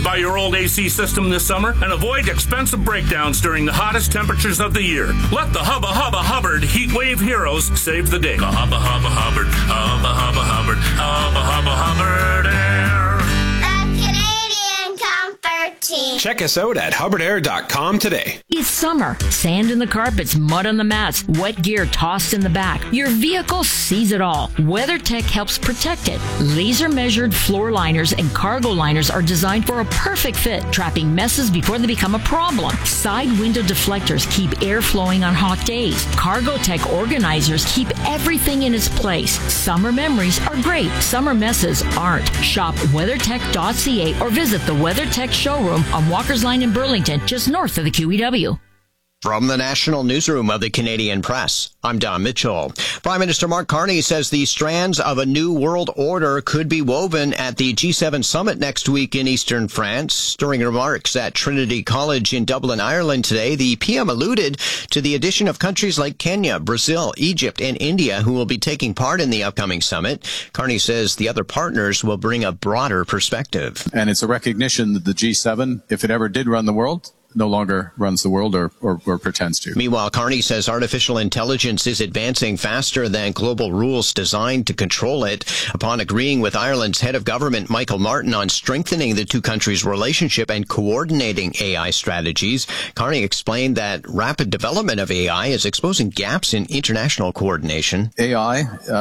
by your old AC system this summer and avoid expensive breakdowns during the hottest temperatures of the year. Let the Hubba Hubba Hubbard Heat Wave Heroes save the day. Hubba Hubba Hubbard, Hubba Hubba Hubbard, Hubba Hubba Hubbard Air. The Canadian Comfort Team. Check us out at hubbardair.com today. It's summer. Sand in the carpets, mud on the mats, wet gear tossed in the back. Your vehicle sees it all. WeatherTech helps protect it. Laser-measured floor liners and cargo liners are designed for a perfect fit, trapping messes before they become a problem. Side window deflectors keep air flowing on hot days. CargoTech organizers keep everything in its place. Summer memories are great. Summer messes aren't. Shop WeatherTech.ca or visit the WeatherTech showroom on Walker's Line in Burlington, just north of the QEW. From the National Newsroom of the Canadian Press, I'm Don Mitchell. Prime Minister Mark Carney says the strands of a new world order could be woven at the G7 summit next week in eastern France. During remarks at Trinity College in Dublin, Ireland today, the PM alluded to the addition of countries like Kenya, Brazil, Egypt, and India who will be taking part in the upcoming summit. Carney says the other partners will bring a broader perspective. And it's a recognition that the G7, if it ever did run the world, no longer runs the world or pretends to. Meanwhile, Carney says artificial intelligence is advancing faster than global rules designed to control it. Upon agreeing with Ireland's head of government, Michael Martin, on strengthening the two countries' relationship and coordinating AI strategies, Carney explained that rapid development of AI is exposing gaps in international coordination. AI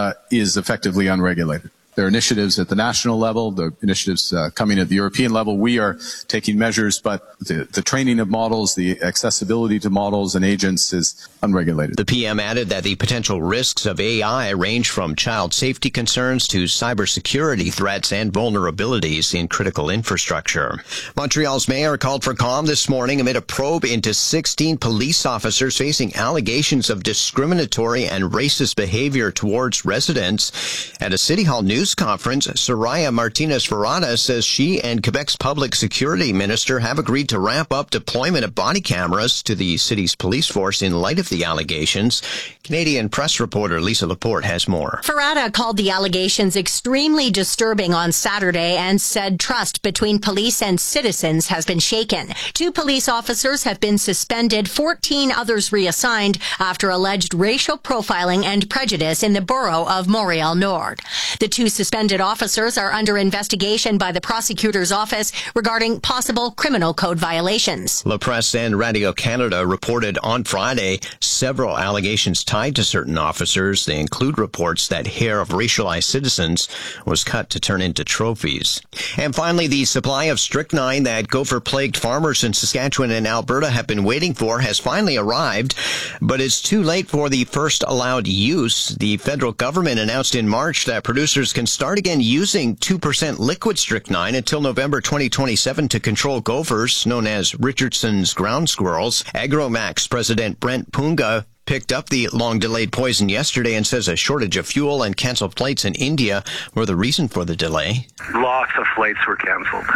is effectively unregulated. There are initiatives at the national level, the initiatives coming at the European level. We are taking measures, but the training of models, the accessibility to models and agents is unregulated. The PM added that the potential risks of AI range from child safety concerns to cybersecurity threats and vulnerabilities in critical infrastructure. Montreal's mayor called for calm this morning amid a probe into 16 police officers facing allegations of discriminatory and racist behavior towards residents. At a City Hall news conference, Soraya Martinez-Ferrada says she and Quebec's public security minister have agreed to ramp up deployment of body cameras to the city's police force in light of the allegations. Canadian Press reporter Lisa Laporte has more. Ferrada called the allegations extremely disturbing on Saturday and said trust between police and citizens has been shaken. 2 police officers have been suspended, 14 others reassigned after alleged racial profiling and prejudice in the borough of Montreal Nord. The 2 suspended officers are under investigation by the prosecutor's office regarding possible criminal code violations. La Presse and Radio-Canada reported on Friday several allegations tied to certain officers. They include reports that hair of racialized citizens was cut to turn into trophies. And finally, the supply of strychnine that gopher-plagued farmers in Saskatchewan and Alberta have been waiting for has finally arrived, but it's too late for the first allowed use. The federal government announced in March that producers can start again using 2% liquid strychnine until November 2027 to control gophers, known as Richardson's ground squirrels. Agromax President Brent Punga picked up the long-delayed poison yesterday and says a shortage of fuel and canceled flights in India were the reason for the delay. Lots of flights were canceled.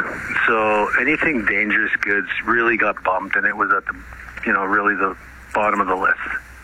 So anything dangerous goods really got bumped, and it was at really the bottom of the list.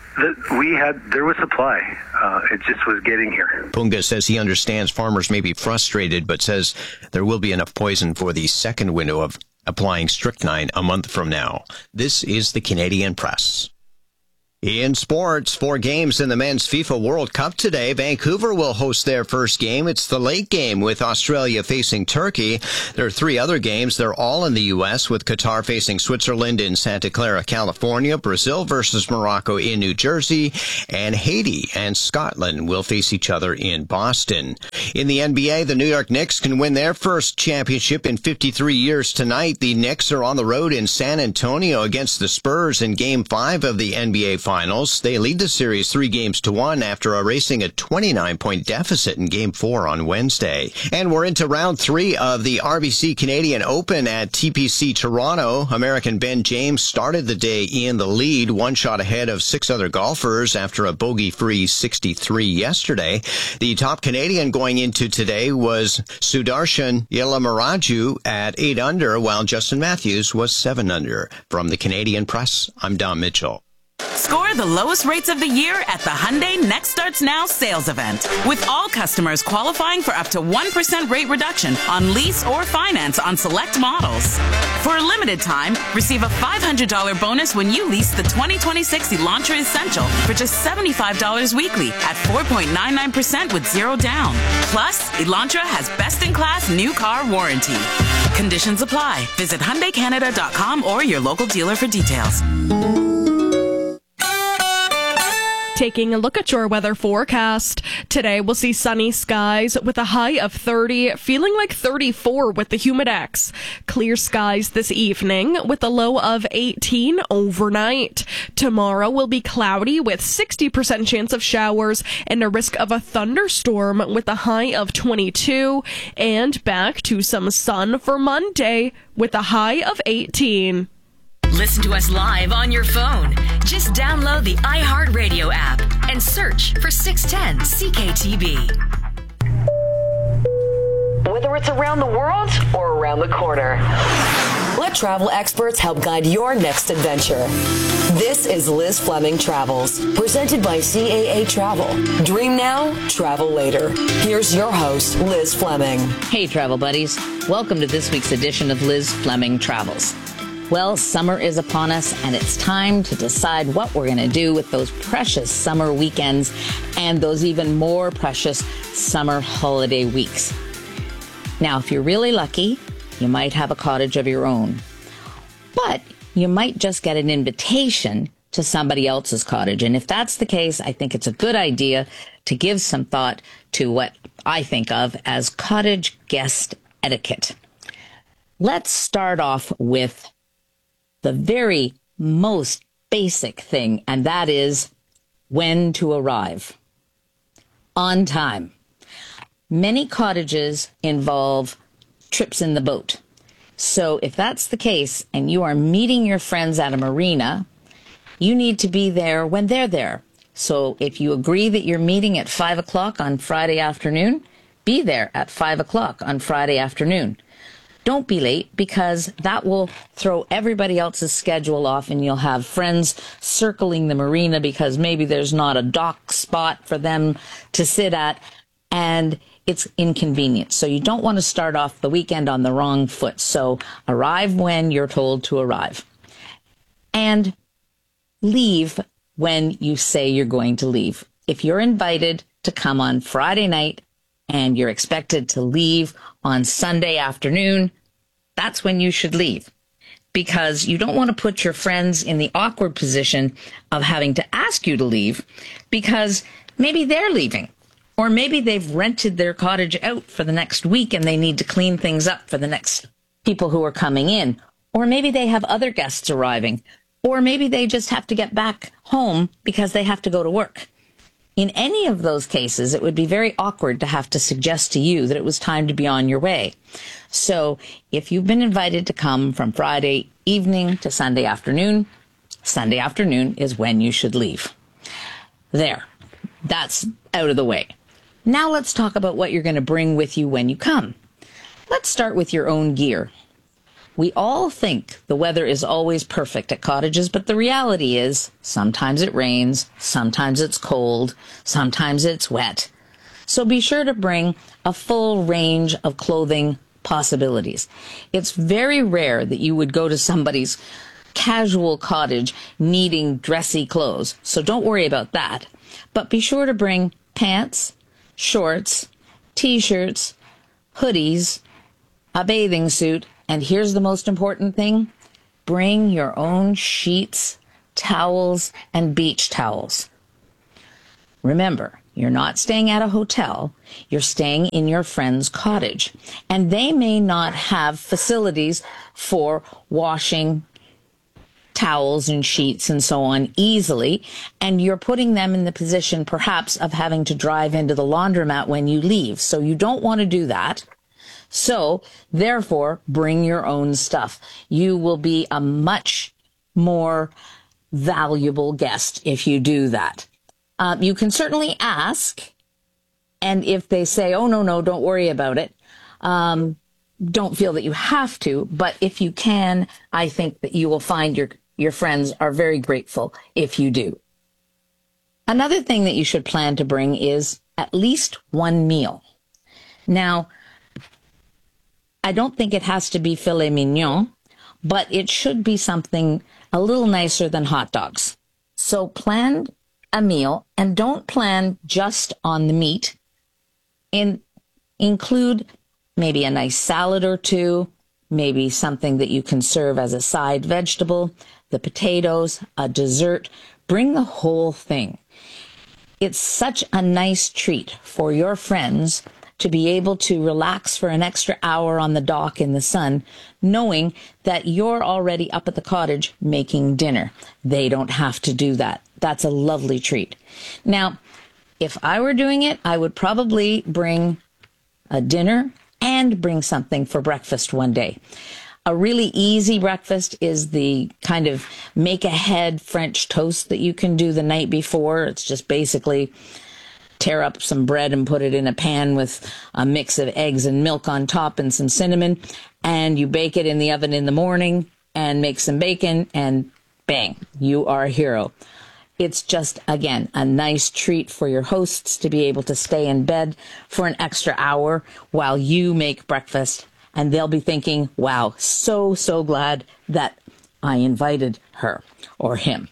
There was supply. It just was getting here. Punga says he understands farmers may be frustrated, but says there will be enough poison for the second window of applying strychnine a month from now. This is the Canadian Press. In sports, 4 games in the men's FIFA World Cup today. Vancouver will host their first game. It's the late game with Australia facing Turkey. There are 3 other games. They're all in the U.S., with Qatar facing Switzerland in Santa Clara, California, Brazil versus Morocco in New Jersey, and Haiti and Scotland will face each other in Boston. In the NBA, the New York Knicks can win their first championship in 53 years tonight. The Knicks are on the road in San Antonio against the Spurs in Game 5 of the NBA Finals. They lead the series 3-1 after erasing a 29-point deficit in Game 4 on Wednesday. And we're into round 3 of the RBC Canadian Open at TPC Toronto. American Ben James started the day in the lead, 1 shot ahead of 6 other golfers after a bogey-free 63 yesterday. The top Canadian going into today was Sudarshan Yelamaraju at 8 under, while Justin Matthews was 7 under. From the Canadian Press, I'm Don Mitchell. Score the lowest rates of the year at the Hyundai Next Starts Now sales event. With all customers qualifying for up to 1% rate reduction on lease or finance on select models. For a limited time, receive a $500 bonus when you lease the 2026 Elantra Essential for just $75 weekly at 4.99% with zero down. Plus, Elantra has best-in-class new car warranty. Conditions apply. Visit HyundaiCanada.com or your local dealer for details. Taking a look at your weather forecast. Today we'll see sunny skies with a high of 30, feeling like 34 with the humidex. Clear skies this evening with a low of 18 overnight. Tomorrow will be cloudy with 60% chance of showers and a risk of a thunderstorm with a high of 22. And back to some sun for Monday with a high of 18. Listen to us live on your phone. Just download the iHeartRadio app and search for 610 CKTB. Whether it's around the world or around the corner, let travel experts help guide your next adventure. This is Liz Fleming Travels, presented by CAA Travel. Dream now, travel later. Here's your host, Liz Fleming. Hey, travel buddies. Welcome to this week's edition of Liz Fleming Travels. Well, summer is upon us, and it's time to decide what we're going to do with those precious summer weekends and those even more precious summer holiday weeks. Now, if you're really lucky, you might have a cottage of your own, but you might just get an invitation to somebody else's cottage. And if that's the case, I think it's a good idea to give some thought to what I think of as cottage guest etiquette. Let's start off with the very most basic thing, and that is when to arrive. On time. Many cottages involve trips in the boat. So if that's the case and you are meeting your friends at a marina, you need to be there when they're there. So if you agree that you're meeting at 5 o'clock on Friday afternoon, be there at 5 o'clock on Friday afternoon. Don't be late, because that will throw everybody else's schedule off, and you'll have friends circling the marina because maybe there's not a dock spot for them to sit at, and it's inconvenient. So you don't want to start off the weekend on the wrong foot. So arrive when you're told to arrive. And leave when you say you're going to leave. If you're invited to come on Friday night and you're expected to leave on Sunday afternoon, that's when you should leave, because you don't want to put your friends in the awkward position of having to ask you to leave because maybe they're leaving, or maybe they've rented their cottage out for the next week and they need to clean things up for the next people who are coming in, or maybe they have other guests arriving, or maybe they just have to get back home because they have to go to work. In any of those cases, it would be very awkward to have to suggest to you that it was time to be on your way. So if you've been invited to come from Friday evening to Sunday afternoon is when you should leave. There. That's out of the way. Now let's talk about what you're going to bring with you when you come. Let's start with your own gear. We all think the weather is always perfect at cottages, but the reality is sometimes it rains, sometimes it's cold, sometimes it's wet. So be sure to bring a full range of clothing possibilities. It's very rare that you would go to somebody's casual cottage needing dressy clothes, so don't worry about that. But be sure to bring pants, shorts, t-shirts, hoodies, a bathing suit, and here's the most important thing: bring your own sheets, towels, and beach towels. Remember, you're not staying at a hotel, you're staying in your friend's cottage, and they may not have facilities for washing towels and sheets and so on easily, and you're putting them in the position perhaps of having to drive into the laundromat when you leave. So you don't want to do that. So, therefore, bring your own stuff. You will be a much more valuable guest if you do that. You can certainly ask, and if they say, oh, no, don't worry about it, don't feel that you have to, but if you can, I think that you will find your friends are very grateful if you do. Another thing that you should plan to bring is at least one meal. Now, I don't think it has to be filet mignon, but it should be something a little nicer than hot dogs. So plan a meal and don't plan just on the meat. Include maybe a nice salad or two, maybe something that you can serve as a side vegetable, the potatoes, a dessert. Bring the whole thing. It's such a nice treat for your friends to be able to relax for an extra hour on the dock in the sun, knowing that you're already up at the cottage making dinner. They don't have to do that. That's a lovely treat. Now, if I were doing it, I would probably bring a dinner and bring something for breakfast one day. A really easy breakfast is the kind of make-ahead French toast that you can do the night before. It's just basically tear up some bread and put it in a pan with a mix of eggs and milk on top and some cinnamon, and you bake it in the oven in the morning and make some bacon, and bang, you are a hero. It's just, again, a nice treat for your hosts to be able to stay in bed for an extra hour while you make breakfast. And they'll be thinking, wow, so glad that I invited her or him.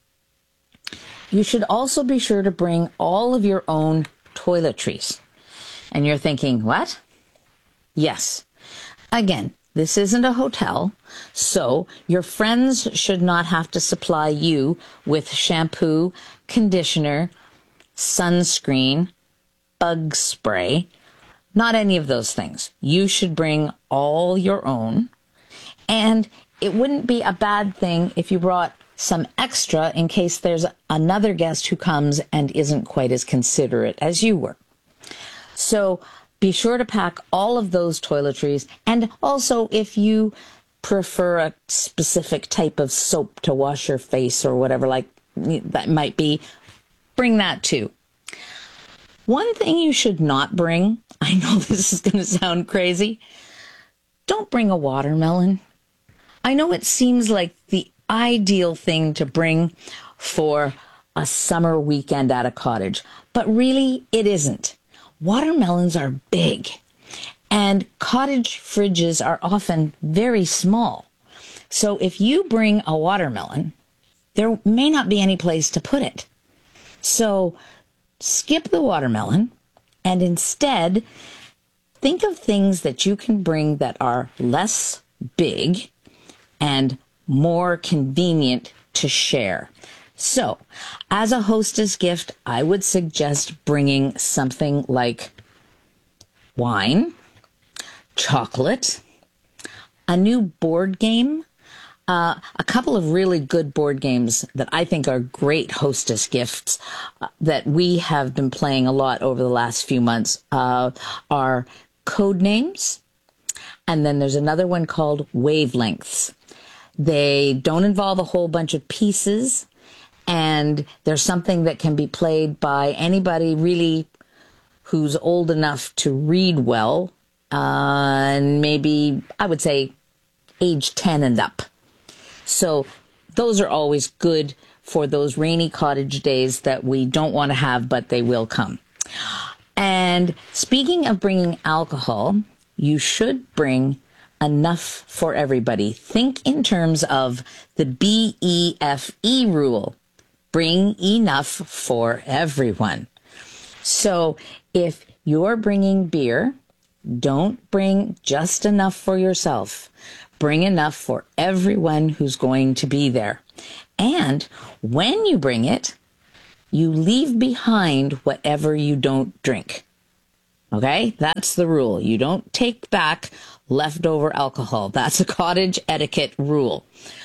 You should also be sure to bring all of your own toiletries. And you're thinking, what? Yes. Again, this isn't a hotel, so your friends should not have to supply you with shampoo, conditioner, sunscreen, bug spray. Not any of those things. You should bring all your own. And it wouldn't be a bad thing if you brought some extra in case there's another guest who comes and isn't quite as considerate as you were. So be sure to pack all of those toiletries. And also, if you prefer a specific type of soap to wash your face or whatever like that might be, bring that too. One thing you should not bring, I know this is going to sound crazy, don't bring a watermelon. I know it seems like the ideal thing to bring for a summer weekend at a cottage, but really it isn't. Watermelons are big, and cottage fridges are often very small. So if you bring a watermelon, there may not be any place to put it. So skip the watermelon and instead think of things that you can bring that are less big and more convenient to share. So, as a hostess gift, I would suggest bringing something like wine, chocolate, a new board game, a couple of really good board games that I think are great hostess gifts that we have been playing a lot over the last few months are Codenames, and then there's another one called Wavelengths. They don't involve a whole bunch of pieces, and there's something that can be played by anybody really who's old enough to read well, and maybe, I would say, age 10 and up. So those are always good for those rainy cottage days that we don't want to have, but they will come. And speaking of bringing alcohol, you should bring enough for everybody. Think in terms of the BEFE rule. Bring enough for everyone. So if you're bringing beer, don't bring just enough for yourself. Bring enough for everyone who's going to be there. And when you bring it, you leave behind whatever you don't drink. Okay? That's the rule. You don't take back leftover alcohol. That's a cottage etiquette rule.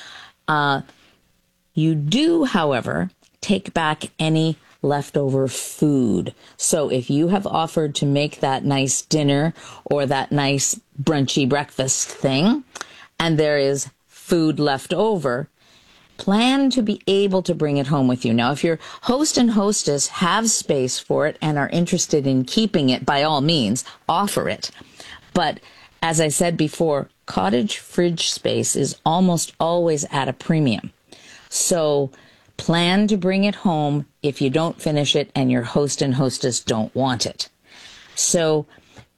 You do, however, take back any leftover food. So if you have offered to make that nice dinner or that nice brunchy breakfast thing, and there is food left over, plan to be able to bring it home with you. Now, if your host and hostess have space for it and are interested in keeping it, by all means, offer it. But as I said before, cottage fridge space is almost always at a premium. So plan to bring it home if you don't finish it and your host and hostess don't want it. So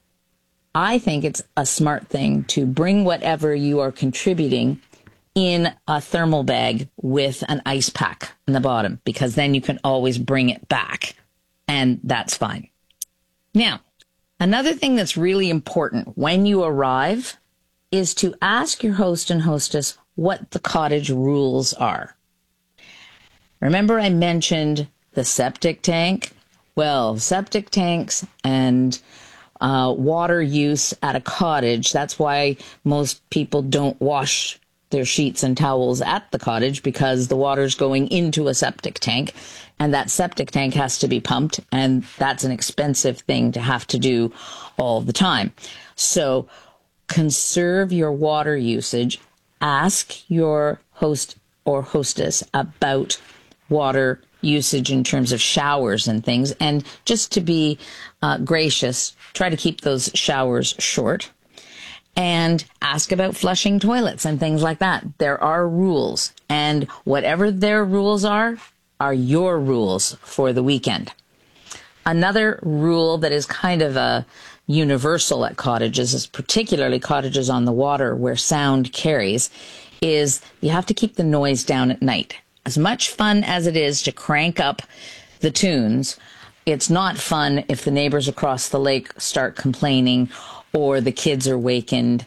I think it's a smart thing to bring whatever you are contributing in a thermal bag with an ice pack in the bottom, because then you can always bring it back, and that's fine. Now, another thing that's really important when you arrive is to ask your host and hostess what the cottage rules are. Remember I mentioned the septic tank? Well, septic tanks and water use at a cottage, that's why most people don't wash their sheets and towels at the cottage, because the water's going into a septic tank, and that septic tank has to be pumped, and that's an expensive thing to have to do all the time. So conserve your water usage. Ask your host or hostess about water usage in terms of showers and things, and just to be gracious, try to keep those showers short. And ask about flushing toilets and things like that. There are rules, and whatever their rules are your rules for the weekend. Another rule that is kind of a universal at cottages, is particularly cottages on the water where sound carries, is you have to keep the noise down at night. As much fun as it is to crank up the tunes, it's not fun if the neighbors across the lake start complaining, or the kids are wakened,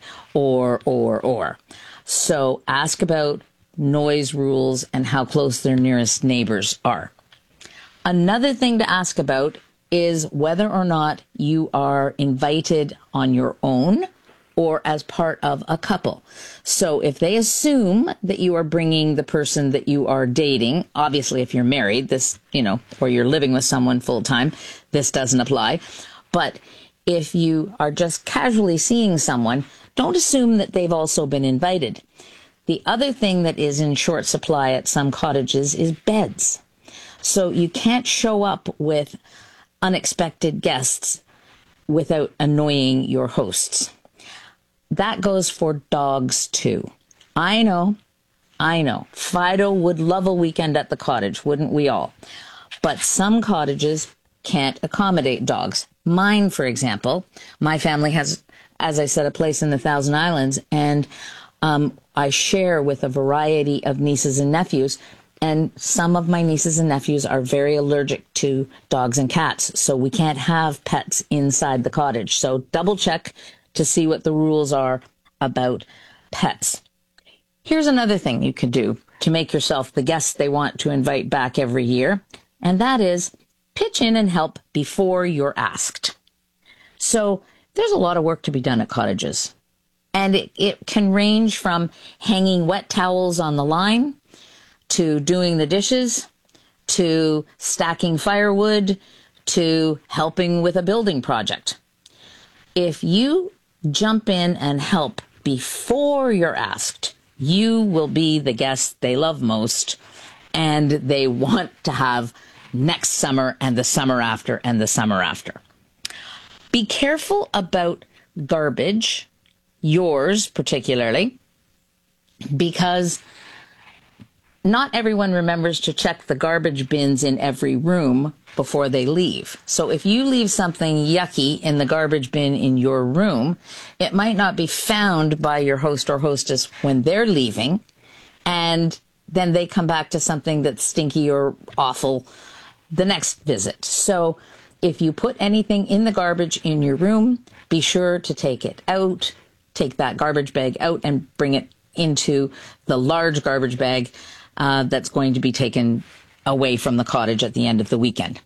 or. So ask about noise rules and how close their nearest neighbors are. Another thing to ask about is whether or not you are invited on your own or as part of a couple. So if they assume that you are bringing the person that you are dating, obviously if you're married, this, or you're living with someone full time, this doesn't apply. But if you are just casually seeing someone, don't assume that they've also been invited. The other thing that is in short supply at some cottages is beds. So you can't show up with unexpected guests without annoying your hosts. That goes for dogs too. I know. Fido would love a weekend at the cottage, wouldn't we all? But some cottages can't accommodate dogs. Mine, for example, my family has, as I said, a place in the Thousand Islands, and I share with a variety of nieces and nephews, and some of my nieces and nephews are very allergic to dogs and cats, so we can't have pets inside the cottage. So double check to see what the rules are about pets. Here's another thing you could do to make yourself the guest they want to invite back every year, and that is pitch in and help before you're asked. So there's a lot of work to be done at cottages, and it can range from hanging wet towels on the line, to doing the dishes, to stacking firewood, to helping with a building project. If you jump in and help before you're asked, you will be the guest they love most, and they want to have next summer and the summer after and the summer after. Be careful about garbage, yours particularly, because not everyone remembers to check the garbage bins in every room before they leave. So if you leave something yucky in the garbage bin in your room, it might not be found by your host or hostess when they're leaving, and then they come back to something that's stinky or awful the next visit. So if you put anything in the garbage in your room, be sure to take it out, take that garbage bag out and bring it into the large garbage bag that's going to be taken away from the cottage at the end of the weekend.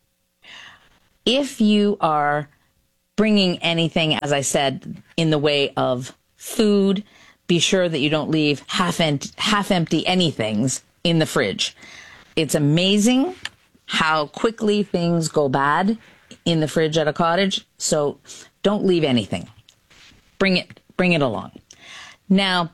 If you are bringing anything, as I said, in the way of food, be sure that you don't leave half empty anythings in the fridge. It's amazing how quickly things go bad in the fridge at a cottage, so don't leave anything. Bring it along. Now,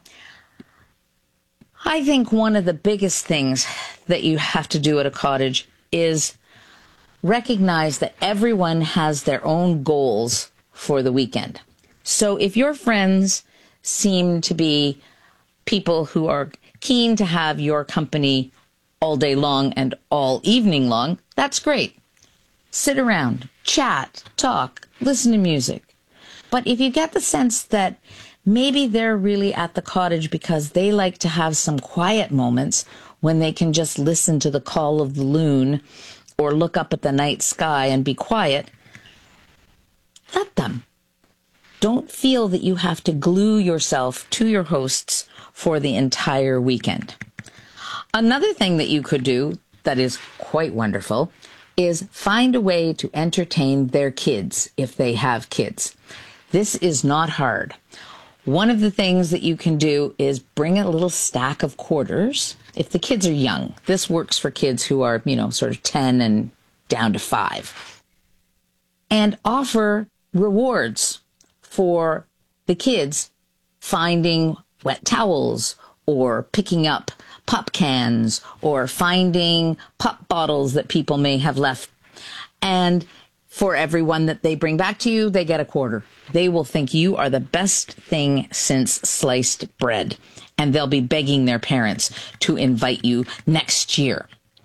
I think one of the biggest things that you have to do at a cottage is recognize that everyone has their own goals for the weekend. So if your friends seem to be people who are keen to have your company all day long and all evening long, that's great. Sit around, chat, talk, listen to music. But if you get the sense that maybe they're really at the cottage because they like to have some quiet moments when they can just listen to the call of the loon or look up at the night sky and be quiet, let them. Don't feel that you have to glue yourself to your hosts for the entire weekend. Another thing that you could do that is quite wonderful is find a way to entertain their kids if they have kids. This is not hard. One of the things that you can do is bring a little stack of quarters. If the kids are young, this works for kids who are, sort of 10 and down to 5. And offer rewards for the kids finding wet towels or picking up pop cans or finding pop bottles that people may have left. And for everyone that they bring back to you, they get a quarter. They will think you are the best thing since sliced bread. And they'll be begging their parents to invite you next year.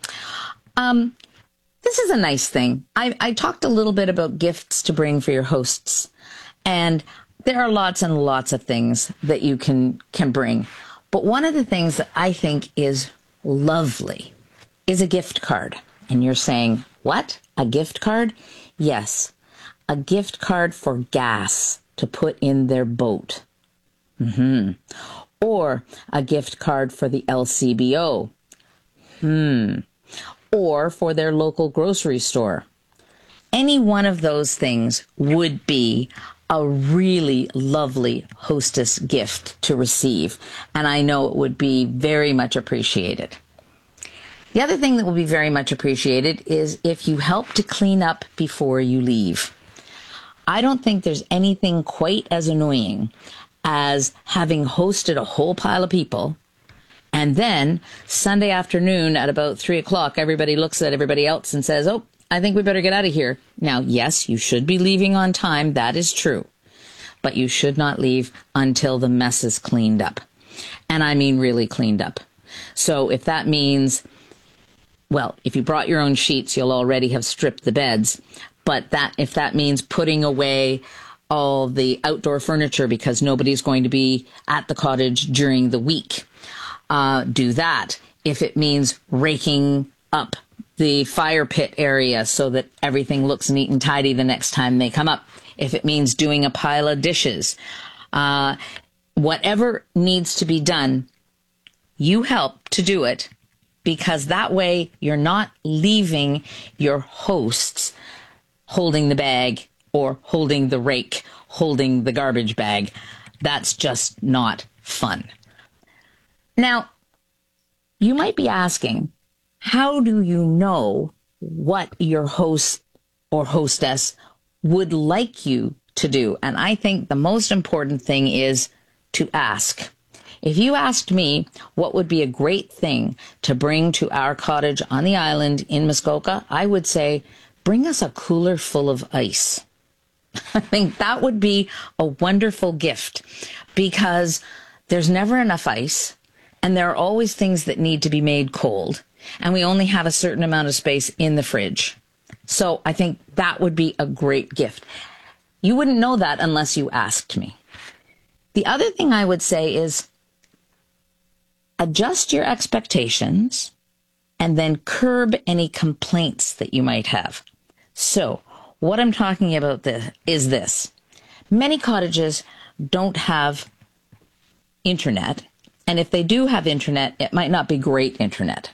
This is a nice thing. I talked a little bit about gifts to bring for your hosts. And there are lots and lots of things that you can bring. But one of the things that I think is lovely is a gift card. And you're saying, what? A gift card? Yes, a gift card for gas to put in their boat. Or a gift card for the LCBO. Or for their local grocery store. Any one of those things would be a really lovely hostess gift to receive. And I know it would be very much appreciated. The other thing that will be very much appreciated is if you help to clean up before you leave. I don't think there's anything quite as annoying as having hosted a whole pile of people, and then Sunday afternoon at about 3 o'clock, everybody looks at everybody else and says, oh, I think we better get out of here. Now, yes, you should be leaving on time. That is true. But you should not leave until the mess is cleaned up. And I mean really cleaned up. So if that means, well, if you brought your own sheets, you'll already have stripped the beds. But if that means putting away all the outdoor furniture because nobody's going to be at the cottage during the week, do that. If it means raking up the fire pit area so that everything looks neat and tidy the next time they come up. If it means doing a pile of dishes, whatever needs to be done, you help to do it, because that way you're not leaving your hosts holding the bag or holding the rake, holding the garbage bag. That's just not fun. Now, you might be asking, how do you know what your host or hostess would like you to do? And I think the most important thing is to ask. If you asked me what would be a great thing to bring to our cottage on the island in Muskoka, I would say, bring us a cooler full of ice. I think that would be a wonderful gift, because there's never enough ice and there are always things that need to be made cold. And we only have a certain amount of space in the fridge. So I think that would be a great gift. You wouldn't know that unless you asked me. The other thing I would say is adjust your expectations and then curb any complaints that you might have. So what I'm talking about is this. Many cottages don't have internet. And if they do have internet, it might not be great internet.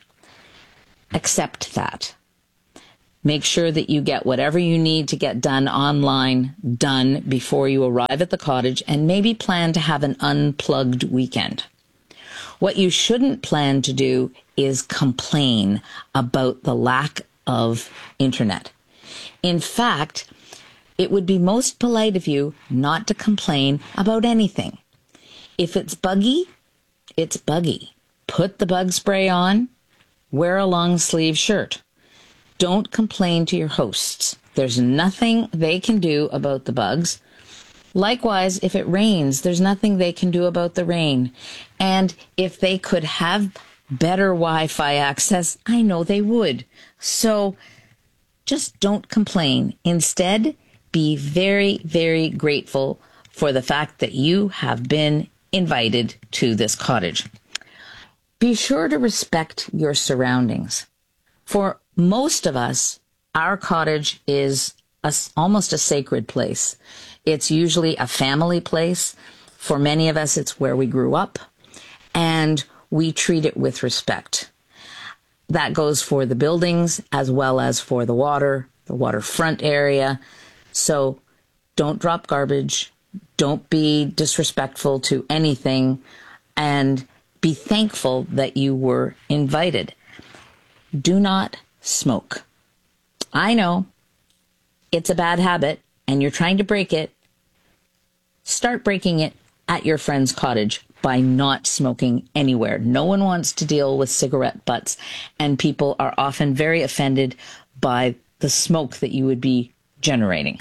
Accept that. Make sure that you get whatever you need to get done online done before you arrive at the cottage, and maybe plan to have an unplugged weekend. What you shouldn't plan to do is complain about the lack of internet. In fact, it would be most polite of you not to complain about anything. If it's buggy, it's buggy. Put the bug spray on. Wear a long sleeve shirt. Don't complain to your hosts. There's nothing they can do about the bugs. Likewise, if it rains, there's nothing they can do about the rain. And if they could have better Wi-Fi access, I know they would. So just don't complain. Instead, be very, very grateful for the fact that you have been invited to this cottage. Be sure to respect your surroundings. For most of us, our cottage is almost a sacred place. It's usually a family place. For many of us, it's where we grew up, and we treat it with respect. That goes for the buildings as well as for the waterfront area. So don't drop garbage. Don't be disrespectful to anything, and be thankful that you were invited. Do not smoke. I know it's a bad habit and you're trying to break it. Start breaking it at your friend's cottage by not smoking anywhere. No one wants to deal with cigarette butts, and people are often very offended by the smoke that you would be generating.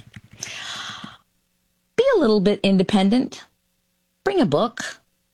Be a little bit independent. Bring a book.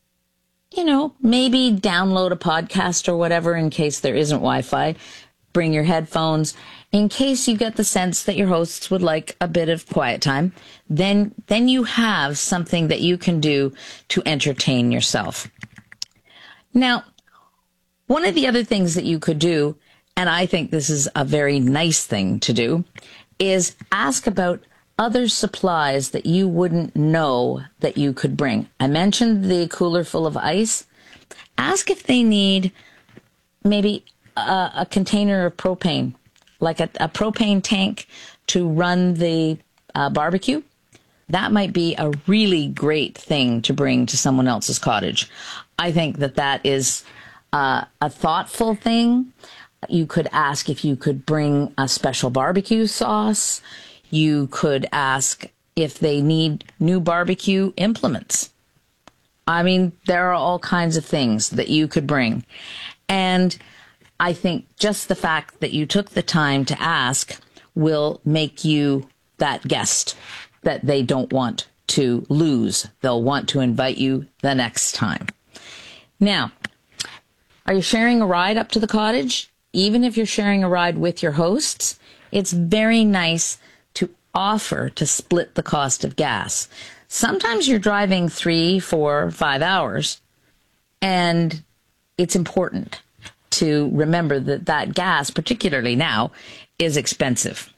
Maybe download a podcast or whatever in case there isn't Wi-Fi. Bring your headphones in case you get the sense that your hosts would like a bit of quiet time. Then you have something that you can do to entertain yourself. Now, one of the other things that you could do, and I think this is a very nice thing to do, is ask about other supplies that you wouldn't know that you could bring. I mentioned the cooler full of ice. Ask if they need maybe a container of propane, like a propane tank to run the barbecue. That might be a really great thing to bring to someone else's cottage. I think that is a thoughtful thing. You could ask if you could bring a special barbecue sauce. You could ask if they need new barbecue implements. I mean, there are all kinds of things that you could bring. And I think just the fact that you took the time to ask will make you that guest that they don't want to lose. They'll want to invite you the next time. Now, are you sharing a ride up to the cottage? Even if you're sharing a ride with your hosts, it's very nice to offer to split the cost of gas. Sometimes you're driving 3, 4, 5 hours, and it's important to remember that gas, particularly now, is expensive.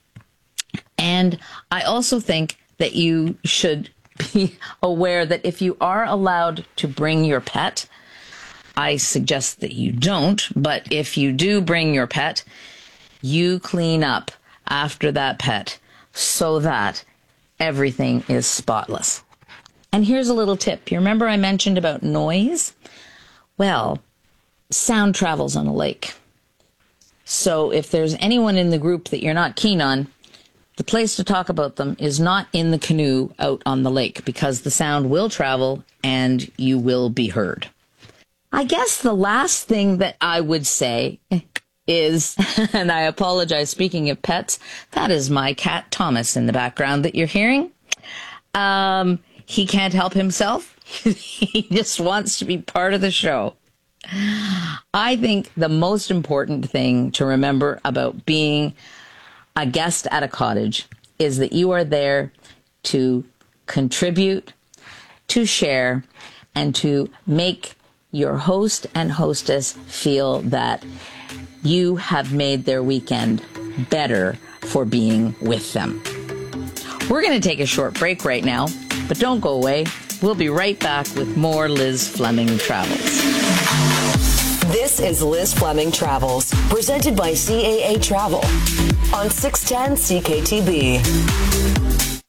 And I also think that you should be aware that if you are allowed to bring your pet, I suggest that you don't, but if you do bring your pet, you clean up after that pet so that everything is spotless. And here's a little tip. You remember I mentioned about noise? Well, sound travels on a lake. So if there's anyone in the group that you're not keen on, the place to talk about them is not in the canoe out on the lake, because the sound will travel and you will be heard. I guess the last thing that I would say is, and I apologize, speaking of pets, that is my cat Thomas in the background that you're hearing. He can't help himself. He just wants to be part of the show. I think the most important thing to remember about being a guest at a cottage is that you are there to contribute, to share, and to make your host and hostess feel that you have made their weekend better for being with them. We're going to take a short break right now, but don't go away. We'll be right back with more Liz Fleming Travels. This is Liz Fleming Travels, presented by CAA Travel on 610 CKTB.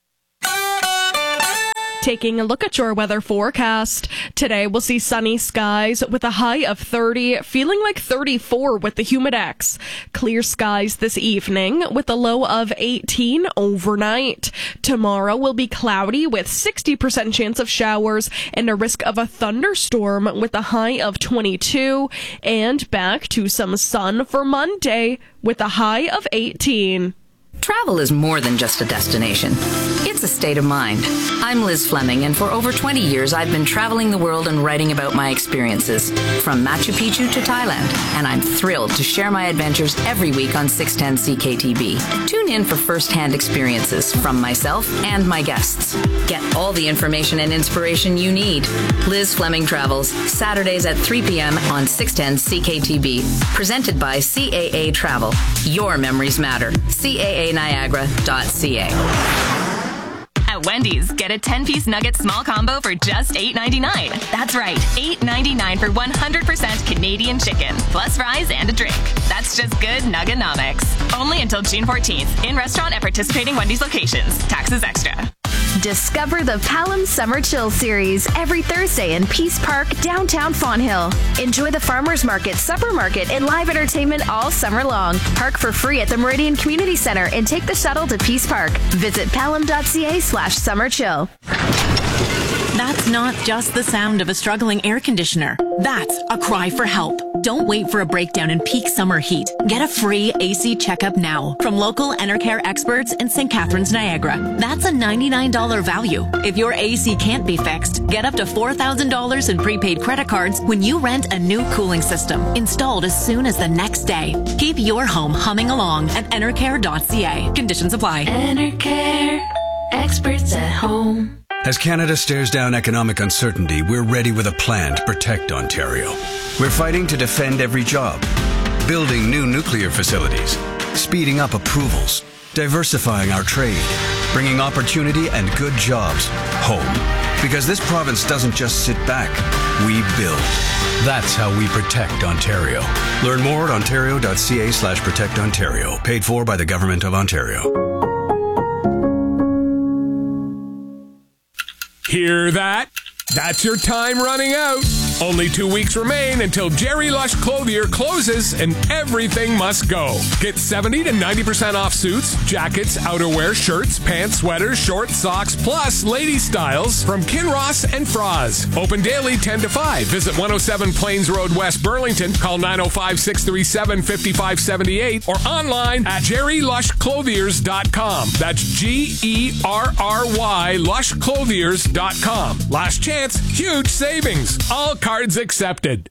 Taking a look at your weather forecast. Today we'll see sunny skies with a high of 30, feeling like 34 with the Humidex. Clear skies this evening with a low of 18 overnight. Tomorrow will be cloudy with 60% chance of showers and a risk of a thunderstorm with a high of 22. And back to some sun for Monday with a high of 18. Travel is more than just a destination. It's It's a state of mind. I'm Liz Fleming, and for over 20 years, I've been traveling the world and writing about my experiences, from Machu Picchu to Thailand, and I'm thrilled to share my adventures every week on 610 CKTB. Tune in for first-hand experiences from myself and my guests. Get all the information and inspiration you need. Liz Fleming Travels, Saturdays at 3 p.m. on 610 CKTB. Presented by CAA Travel. Your memories matter. CAANiagara.ca. At Wendy's, get a 10-piece nugget small combo for just $8.99. That's right, $8.99 for 100% Canadian chicken, plus fries and a drink. That's just good nuggenomics. Only until June 14th, in restaurant at participating Wendy's locations. Taxes extra. Discover the Palam Summer Chill Series every Thursday in Peace Park, downtown Fonthill. Enjoy the farmers market, supper market, and live entertainment all summer long. Park for free at the Meridian Community Center and take the shuttle to Peace Park. Visit palam.ca/summerchill. That's not just the sound of a struggling air conditioner. That's a cry for help. Don't wait for a breakdown in peak summer heat. Get a free AC checkup now from local Enercare experts in St. Catharines, Niagara. That's a $99 value. If your AC can't be fixed, get up to $4,000 in prepaid credit cards when you rent a new cooling system, installed as soon as the next day. Keep your home humming along at enercare.ca. Conditions apply. Enercare, experts at home. As Canada stares down economic uncertainty, we're ready with a plan to protect Ontario. We're fighting to defend every job, building new nuclear facilities, speeding up approvals, diversifying our trade, bringing opportunity and good jobs home. Because this province doesn't just sit back, we build. That's how we protect Ontario. Learn more at ontario.ca/protectontario. Paid for by the Government of Ontario. Hear that? That's your time running out. Only 2 weeks remain until Jerry Lush Clothier closes and everything must go. Get 70 to 90% off suits, jackets, outerwear, shirts, pants, sweaters, shorts, socks, plus lady styles from Kinross and Froz. Open daily 10 to 5. Visit 107 Plains Road, West Burlington. Call 905-637-5578 or online at jerrylushclothiers.com. That's GERRY lushclothiers.com. Last chance, huge savings. All cards accepted.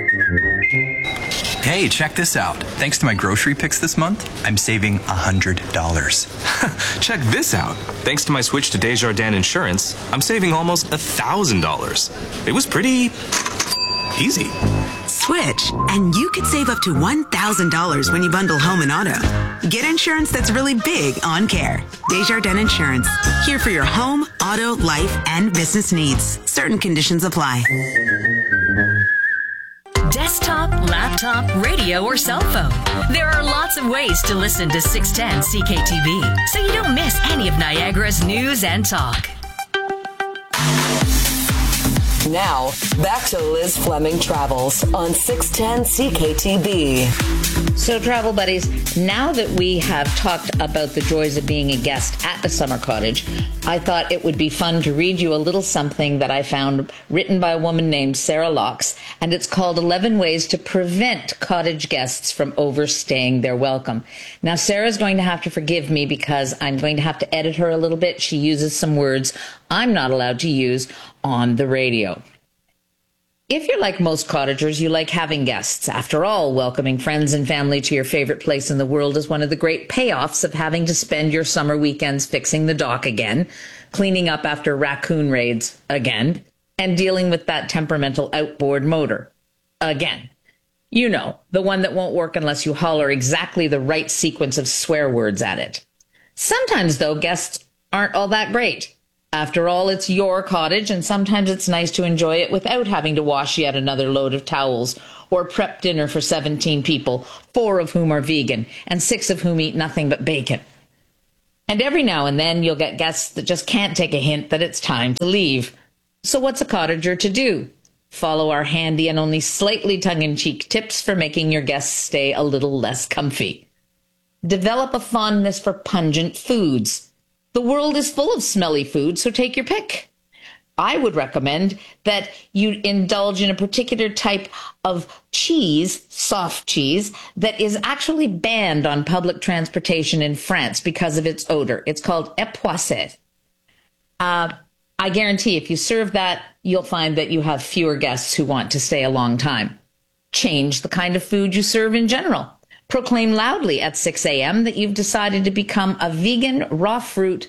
Hey, check this out. Thanks to my grocery picks this month, I'm saving $100. Check this out. Thanks to my switch to Desjardins Insurance, I'm saving almost $1,000. It was pretty easy. Switch, and you could save up to $1,000 when you bundle home and auto. Get insurance that's really big on care. Desjardins Insurance. Here for your home, auto, life, and business needs. Certain conditions apply. Desktop, laptop, radio, or cell phone. There are lots of ways to listen to 610 CKTB, so you don't miss any of Niagara's news and talk. Now, back to Liz Fleming Travels on 610 CKTB. So, travel buddies, now that we have talked about the joys of being a guest at the summer cottage, I thought it would be fun to read you a little something that I found written by a woman named Sarah Locks, and it's called 11 Ways to Prevent Cottage Guests from Overstaying Their Welcome. Now, Sarah's going to have to forgive me because I'm going to have to edit her a little bit. She uses some words I'm not allowed to use on the radio. If you're like most cottagers, you like having guests. After all, welcoming friends and family to your favorite place in the world is one of the great payoffs of having to spend your summer weekends fixing the dock again, cleaning up after raccoon raids again, and dealing with that temperamental outboard motor again. You know, the one that won't work unless you holler exactly the right sequence of swear words at it. Sometimes, though, guests aren't all that great. After all, it's your cottage, and sometimes it's nice to enjoy it without having to wash yet another load of towels or prep dinner for 17 people, 4 of whom are vegan and 6 of whom eat nothing but bacon. And every now and then you'll get guests that just can't take a hint that it's time to leave. So what's a cottager to do? Follow our handy and only slightly tongue-in-cheek tips for making your guests stay a little less comfy. Develop a fondness for pungent foods. The world is full of smelly food, so take your pick. I would recommend that you indulge in a particular type of cheese, soft cheese, that is actually banned on public transportation in France because of its odor. It's called époisses. I guarantee if you serve that, you'll find that you have fewer guests who want to stay a long time. Change the kind of food you serve in general. Proclaim loudly at 6 a.m. that you've decided to become a vegan, raw fruit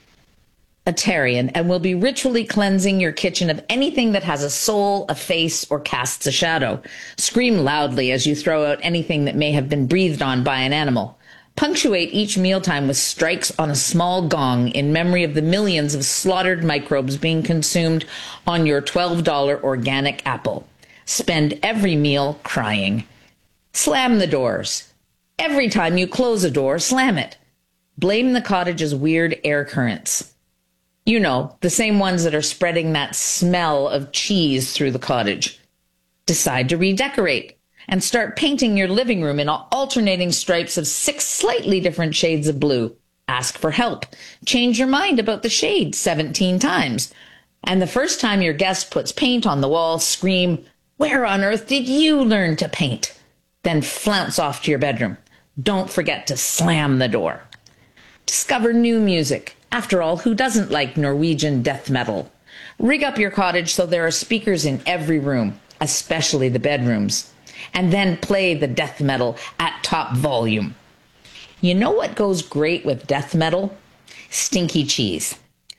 Atarian and will be ritually cleansing your kitchen of anything that has a soul, a face, or casts a shadow. Scream loudly as you throw out anything that may have been breathed on by an animal. Punctuate each mealtime with strikes on a small gong in memory of the millions of slaughtered microbes being consumed on your $12 organic apple. Spend every meal crying. Slam the doors. Every time you close a door, slam it. Blame the cottage's weird air currents. You know, the same ones that are spreading that smell of cheese through the cottage. Decide to redecorate and start painting your living room in alternating stripes of 6 slightly different shades of blue. Ask for help. Change your mind about the shade 17 times. And the first time your guest puts paint on the wall, scream, "Where on earth did you learn to paint?" Then flounce off to your bedroom. Don't forget to slam the door. Discover new music. After all, who doesn't like Norwegian death metal? Rig up your cottage so there are speakers in every room, especially the bedrooms. And then play the death metal at top volume. You know what goes great with death metal? Stinky cheese.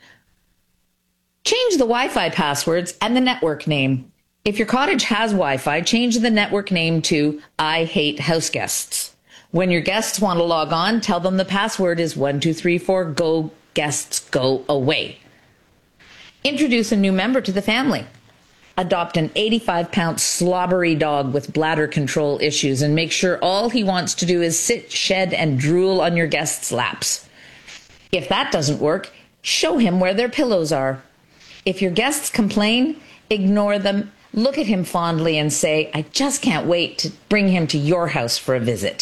Change the Wi-Fi passwords and the network name. If your cottage has Wi-Fi, change the network name to I Hate House Guests. When your guests want to log on, tell them the password is 1234 go guests go away. Introduce a new member to the family. Adopt an 85-pound slobbery dog with bladder control issues and make sure all he wants to do is sit, shed, and drool on your guests' laps. If that doesn't work, show him where their pillows are. If your guests complain, ignore them, look at him fondly and say, "I just can't wait to bring him to your house for a visit."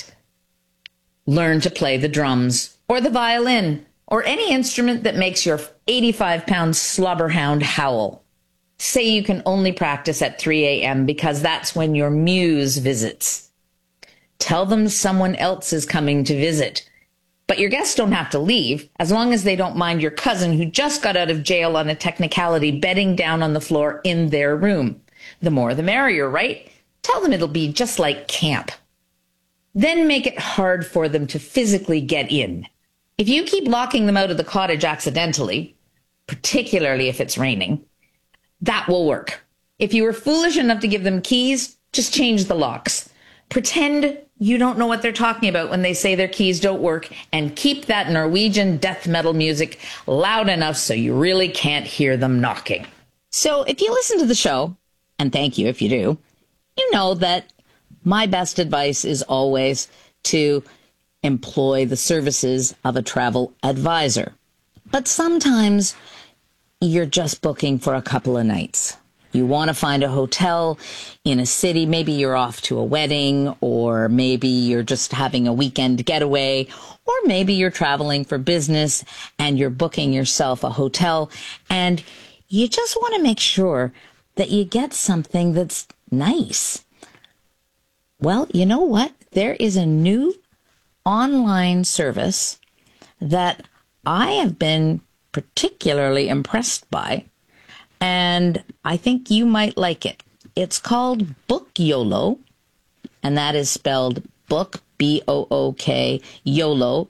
Learn to play the drums or the violin or any instrument that makes your 85-pound slobberhound howl. Say you can only practice at 3 a.m. because that's when your muse visits. Tell them someone else is coming to visit. But your guests don't have to leave, as long as they don't mind your cousin who just got out of jail on a technicality bedding down on the floor in their room. The more the merrier, right? Tell them it'll be just like camp. Then make it hard for them to physically get in. If you keep locking them out of the cottage accidentally, particularly if it's raining, that will work. If you were foolish enough to give them keys, just change the locks. Pretend you don't know what they're talking about when they say their keys don't work, and keep that Norwegian death metal music loud enough so you really can't hear them knocking. So if you listen to the show, and thank you if you do, you know that my best advice is always to employ the services of a travel advisor. But sometimes you're just booking for a couple of nights. You want to find a hotel in a city. Maybe you're off to a wedding, or maybe you're just having a weekend getaway, or maybe you're traveling for business and you're booking yourself a hotel, and you just want to make sure that you get something that's nice. Well, you know what? There is a new online service that I have been particularly impressed by, and I think you might like it. It's called BookYolo, and that is spelled book, B-O-O-K, YOLO,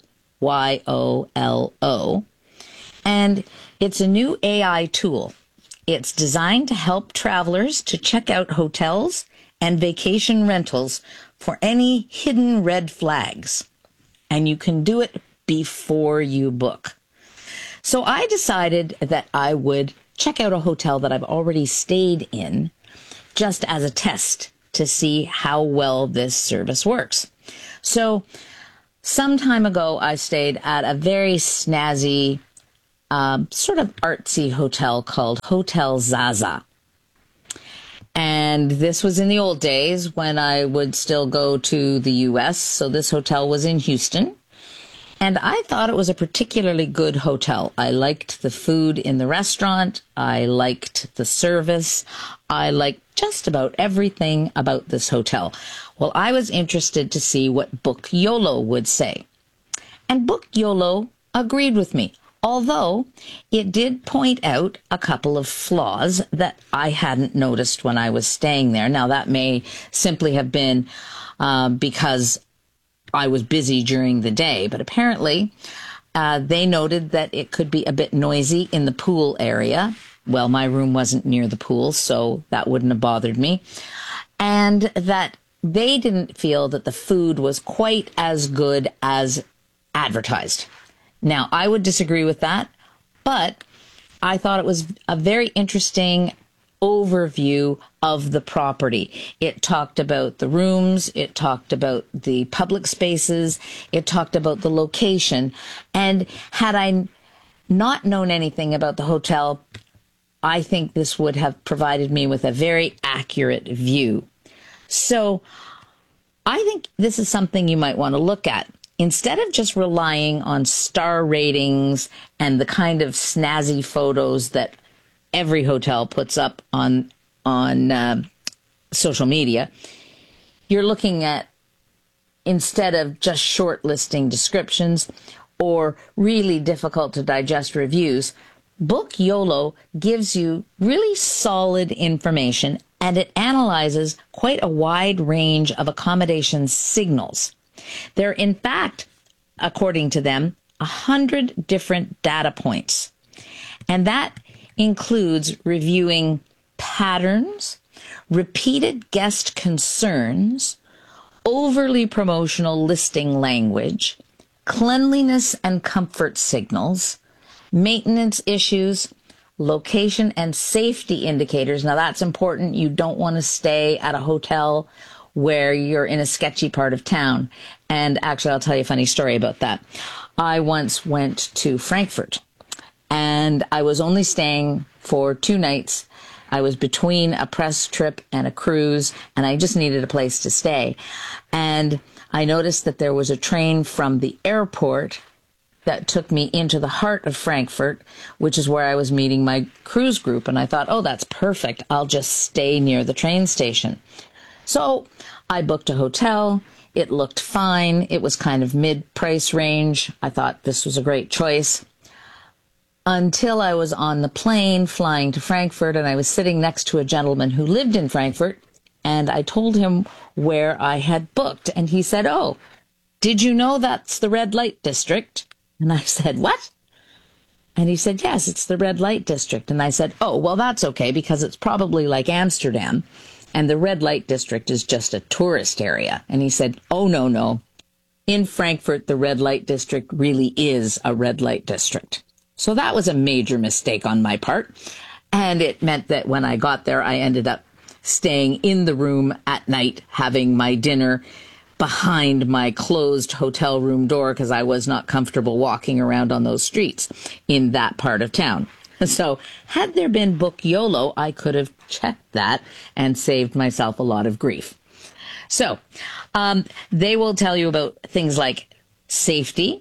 Y-O-L-O, and it's a new AI tool. It's designed to help travelers to check out hotels and vacation rentals for any hidden red flags, and you can do it before you book. So I decided that I would check out a hotel that I've already stayed in just as a test to see how well this service works. So some time ago, I stayed at a very snazzy, sort of artsy hotel called Hotel Zaza. And this was in the old days when I would still go to the U.S., so this hotel was in Houston. And I thought it was a particularly good hotel. I liked the food in the restaurant. I liked the service. I liked just about everything about this hotel. Well, I was interested to see what BookYolo would say. And BookYolo agreed with me. Although it did point out a couple of flaws that I hadn't noticed when I was staying there. Now, that may simply have been because I was busy during the day, but apparently they noted that it could be a bit noisy in the pool area. Well, my room wasn't near the pool, so that wouldn't have bothered me. And that they didn't feel that the food was quite as good as advertised. Now, I would disagree with that, but I thought it was a very interesting overview of the property. It talked about the rooms, it talked about the public spaces, it talked about the location. And had I not known anything about the hotel, I think this would have provided me with a very accurate view. So I think this is something you might want to look at. Instead of just relying on star ratings and the kind of snazzy photos that every hotel puts up on social media, you're looking at, instead of just shortlisting descriptions or really difficult to digest reviews, Book YOLO gives you really solid information, and it analyzes quite a wide range of accommodation signals. There are, in fact, according to them, 100 different data points. And that includes reviewing patterns, repeated guest concerns, overly promotional listing language, cleanliness and comfort signals, maintenance issues, location and safety indicators. Now, that's important. You don't want to stay at a hotel where you're in a sketchy part of town. And actually, I'll tell you a funny story about that. I once went to Frankfurt, and I was only staying for 2 nights. I was between a press trip and a cruise, and I just needed a place to stay. And I noticed that there was a train from the airport that took me into the heart of Frankfurt, which is where I was meeting my cruise group. And I thought, oh, that's perfect. I'll just stay near the train station. So I booked a hotel. It looked fine. It was kind of mid-price range. I thought this was a great choice. Until I was on the plane flying to Frankfurt, and I was sitting next to a gentleman who lived in Frankfurt, and I told him where I had booked. And he said, oh, did you know that's the red light district? And I said, what? And he said, yes, it's the red light district. And I said, oh, well, that's okay, because it's probably like Amsterdam, and the red light district is just a tourist area. And he said, oh, no. In Frankfurt, the red light district really is a red light district. So that was a major mistake on my part. And it meant that when I got there, I ended up staying in the room at night, having my dinner behind my closed hotel room door, because I was not comfortable walking around on those streets in that part of town. So had there been Book YOLO, I could have checked that and saved myself a lot of grief. So they will tell you about things like safety,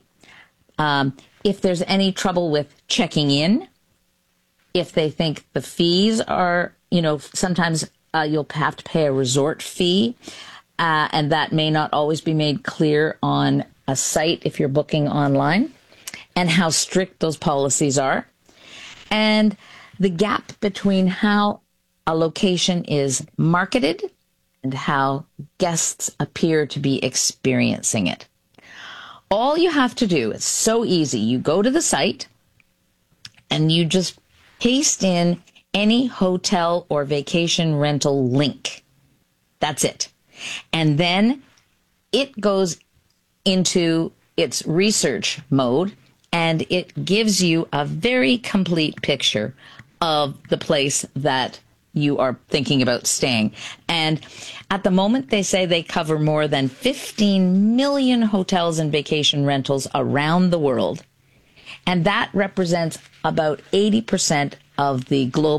if there's any trouble with checking in, if they think the fees are, sometimes you'll have to pay a resort fee, and that may not always be made clear on a site if you're booking online, and how strict those policies are, and the gap between how a location is marketed and how guests appear to be experiencing it. All you have to do is so easy. You go to the site and you just paste in any hotel or vacation rental link. That's it. And then it goes into its research mode, and it gives you a very complete picture of the place that you are thinking about staying. And at the moment, they say they cover more than 15 million hotels and vacation rentals around the world. And that represents about 80% of the global